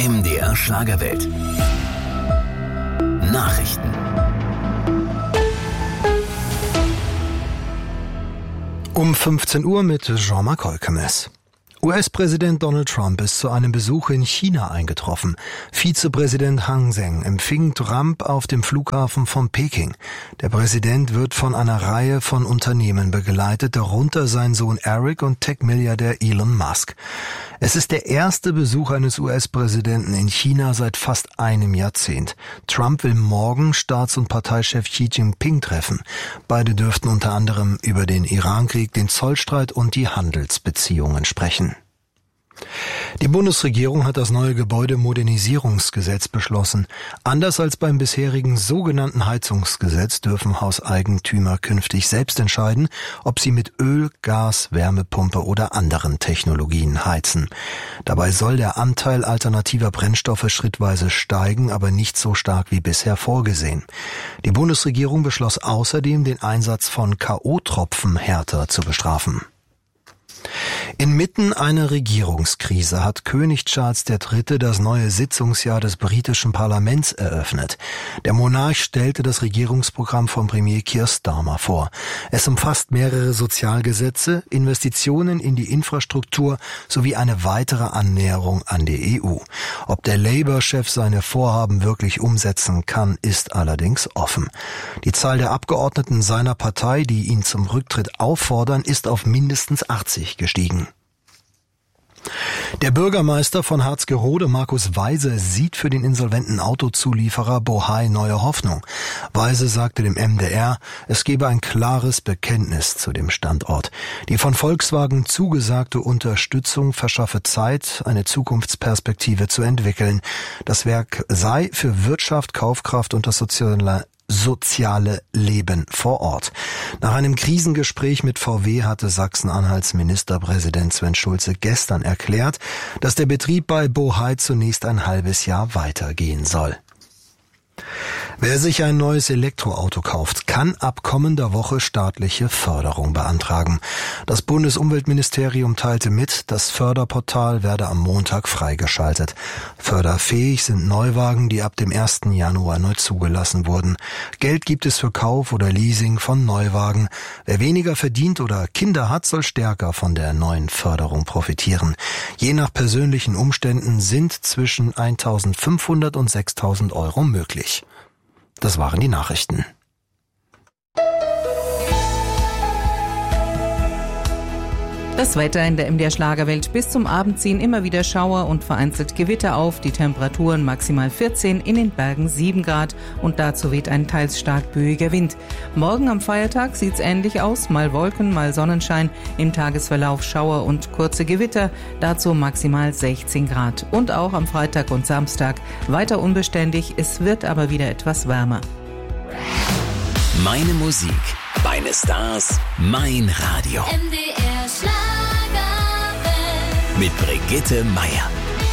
MDR Schlagerwelt. Nachrichten. Um 15 Uhr mit Jean-Marc Holkemes. US-Präsident Donald Trump ist zu einem Besuch in China eingetroffen. Vizepräsident Han Zheng empfing Trump auf dem Flughafen von Peking. Der Präsident wird von einer Reihe von Unternehmen begleitet, darunter sein Sohn Eric und Tech-Milliardär Elon Musk. Es ist der erste Besuch eines US-Präsidenten in China seit fast einem Jahrzehnt. Trump will morgen Staats- und Parteichef Xi Jinping treffen. Beide dürften unter anderem über den Irankrieg, den Zollstreit und die Handelsbeziehungen sprechen. Die Bundesregierung hat das neue Gebäudemodernisierungsgesetz beschlossen. Anders als beim bisherigen sogenannten Heizungsgesetz dürfen Hauseigentümer künftig selbst entscheiden, ob sie mit Öl, Gas, Wärmepumpe oder anderen Technologien heizen. Dabei soll der Anteil alternativer Brennstoffe schrittweise steigen, aber nicht so stark wie bisher vorgesehen. Die Bundesregierung beschloss außerdem, den Einsatz von K.O.-Tropfen härter zu bestrafen. Inmitten einer Regierungskrise hat König Charles III. Das neue Sitzungsjahr des britischen Parlaments eröffnet. Der Monarch stellte das Regierungsprogramm von Premier Keir Starmer vor. Es umfasst mehrere Sozialgesetze, Investitionen in die Infrastruktur sowie eine weitere Annäherung an die EU. Ob der Labour-Chef seine Vorhaben wirklich umsetzen kann, ist allerdings offen. Die Zahl der Abgeordneten seiner Partei, die ihn zum Rücktritt auffordern, ist auf mindestens 80 gestiegen. Der Bürgermeister von Harzgerode, Markus Weise, sieht für den insolventen Autozulieferer Bohai neue Hoffnung. Weise sagte dem MDR, es gebe ein klares Bekenntnis zu dem Standort. Die von Volkswagen zugesagte Unterstützung verschaffe Zeit, eine Zukunftsperspektive zu entwickeln. Das Werk sei für Wirtschaft, Kaufkraft und das soziale Leben vor Ort. Nach einem Krisengespräch mit VW hatte Sachsen-Anhalts Ministerpräsident Sven Schulze gestern erklärt, dass der Betrieb bei Bohai zunächst ein halbes Jahr weitergehen soll. Wer sich ein neues Elektroauto kauft, kann ab kommender Woche staatliche Förderung beantragen. Das Bundesumweltministerium teilte mit, das Förderportal werde am Montag freigeschaltet. Förderfähig sind Neuwagen, die ab dem 1. Januar neu zugelassen wurden. Geld gibt es für Kauf oder Leasing von Neuwagen. Wer weniger verdient oder Kinder hat, soll stärker von der neuen Förderung profitieren. Je nach persönlichen Umständen sind zwischen 1.500 und 6.000 Euro möglich. Das waren die Nachrichten. Das Wetter in der MDR Schlagerwelt: bis zum Abend ziehen immer wieder Schauer und vereinzelt Gewitter auf. Die Temperaturen maximal 14, in den Bergen 7 Grad und dazu weht ein teils stark böiger Wind. Morgen am Feiertag sieht's ähnlich aus, mal Wolken, mal Sonnenschein, im Tagesverlauf Schauer und kurze Gewitter, dazu maximal 16 Grad. Und auch am Freitag und Samstag weiter unbeständig, es wird aber wieder etwas wärmer. Meine Musik, meine Stars, mein Radio. MDR Schlagerwelt. Mit Brigitte Meier.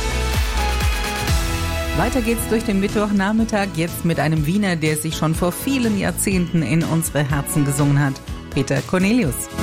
Weiter geht's durch den Mittwochnachmittag, jetzt mit einem Wiener, der sich schon vor vielen Jahrzehnten in unsere Herzen gesungen hat. Peter Cornelius.